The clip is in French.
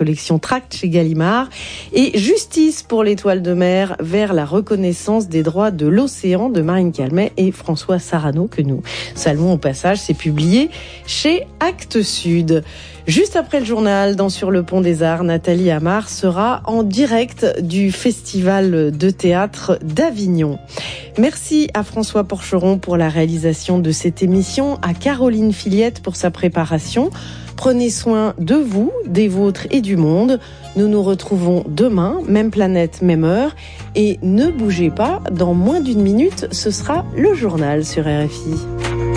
collection Tract chez Gallimard. Et Justice pour l'étoile de mer vers la reconnaissance des droits de l'océan de Marine Calmet et François Sarano, que nous saluons au passage. C'est publié chez Actes Sud. Juste après le journal, dans Sur le pont des Arts, Nathalie Amar sera en direct du Festival de théâtre d'Avignon. Merci à François Porcheron pour la réalisation de cette émission, à Caroline Filiette pour sa préparation. Prenez soin de vous, des vôtres et du monde. Nous nous retrouvons demain, même planète, même heure. Et ne bougez pas, dans moins d'une minute, ce sera le journal sur RFI.